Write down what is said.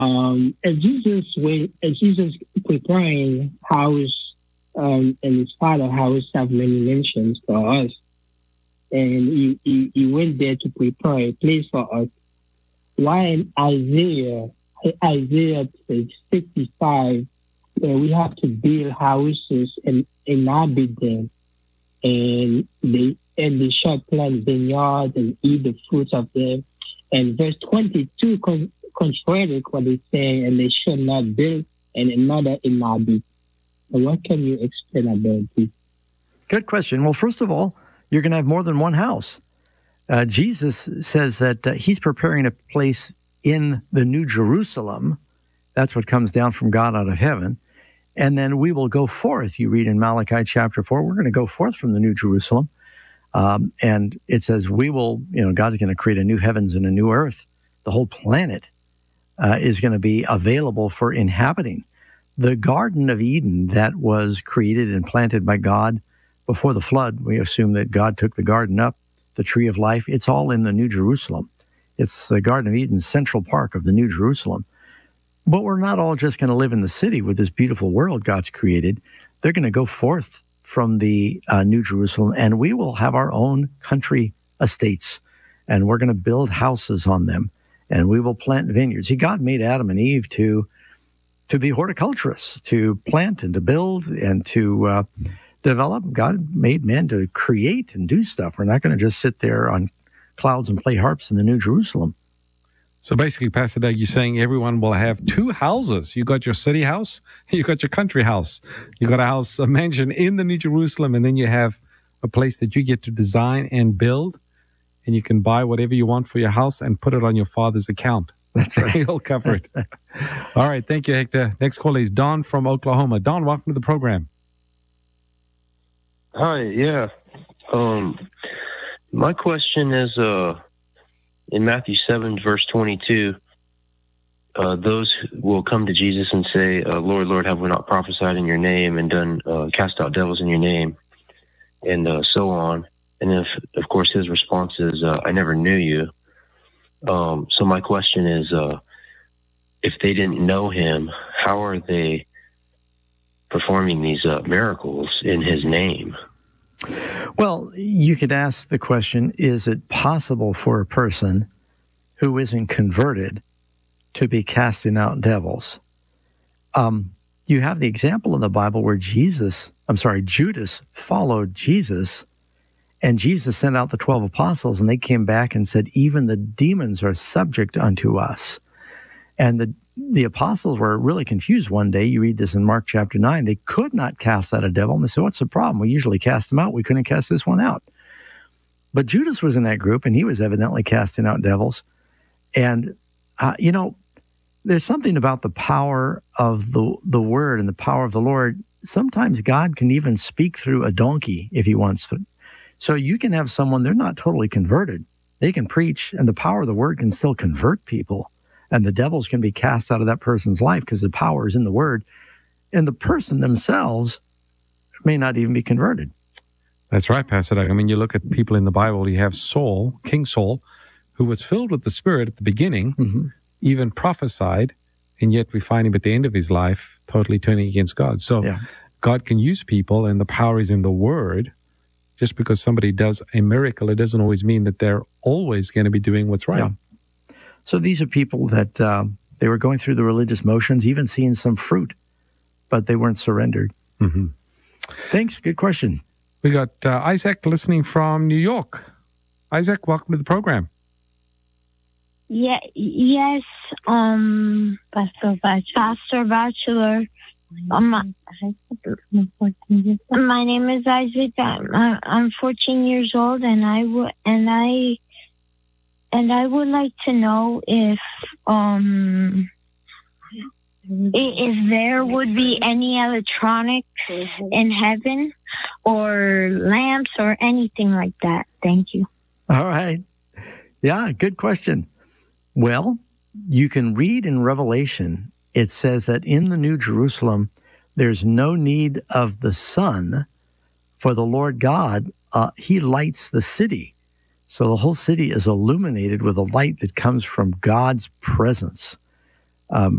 As Jesus preparing house, and his father house have many mentions for us, and he went there to prepare a place for us. Why in Isaiah 65, we have to build houses and inhabit them, and they shall plant vineyards and eat the fruits of them. And verse 22 contradicts what they say, and they shall not build and another inhabit. What can you explain about this? Good question. Well, first of all, you're going to have more than one house. Jesus says that he's preparing a place in the New Jerusalem. That's what comes down from God out of heaven. And then we will go forth. You read in Malachi chapter 4, we're going to go forth from the New Jerusalem. And it says we will, God's going to create a new heavens and a new earth. The whole planet is going to be available for inhabiting. The Garden of Eden that was created and planted by God before the flood, we assume that God took the garden up, the tree of life. It's all in the New Jerusalem. It's the Garden of Eden, Central Park of the New Jerusalem. But we're not all just going to live in the city with this beautiful world God's created. They're going to go forth from the New Jerusalem, and we will have our own country estates, and we're going to build houses on them, and we will plant vineyards. See, God made Adam and Eve to be horticulturists, to plant and to build and to develop. God made man to create and do stuff. We're not going to just sit there on clouds and play harps in the New Jerusalem. So basically, Pastor Doug, you're saying everyone will have two houses. You got your city house, you got your country house. You got a mansion in the New Jerusalem, and then you have a place that you get to design and build, and you can buy whatever you want for your house and put it on your father's account. That's right. He'll cover it. All right. Thank you, Hector. Next call is Don from Oklahoma. Don, welcome to the program. Hi. Yeah. My question is, in Matthew 7, verse 22, those will come to Jesus and say, Lord, Lord, have we not prophesied in your name and done cast out devils in your name, and so on. And if, of course, his response is, I never knew you. So my question is, if they didn't know him, how are they performing these miracles in his name? Well, you could ask the question, is it possible for a person who isn't converted to be casting out devils? You have the example in the Bible where Judas followed Jesus, and Jesus sent out the 12 apostles, and they came back and said, even the demons are subject unto us. And the apostles were really confused one day. You read this in Mark chapter 9. They could not cast out a devil. And they said, what's the problem? We usually cast them out. We couldn't cast this one out. But Judas was in that group, and he was evidently casting out devils. And, there's something about the power of the word and the power of the Lord. Sometimes God can even speak through a donkey if he wants to. So you can have someone, they're not totally converted. They can preach, and the power of the word can still convert people. And the devils can be cast out of that person's life because the power is in the word. And the person themselves may not even be converted. That's right, Pastor Doug. I mean, you look at people in the Bible, you have Saul, King Saul, who was filled with the Spirit at the beginning, even prophesied, and yet we find him at the end of his life totally turning against God. So God can use people, and the power is in the word. Just because somebody does a miracle, it doesn't always mean that they're always going to be doing what's right. Yeah. So these are people that they were going through the religious motions, even seeing some fruit, but they weren't surrendered. Mm-hmm. Thanks. Good question. We got Isaac listening from New York. Isaac, welcome to the program. Yes, Pastor Bachelor. My name is Isaac. I'm 14 years old, and I would like to know if there would be any electronics in heaven, or lamps, or anything like that. Thank you. All right. Yeah, good question. Well, you can read in Revelation, it says that in the New Jerusalem, there's no need of the sun, for the Lord God, he lights the city. So the whole city is illuminated with a light that comes from God's presence.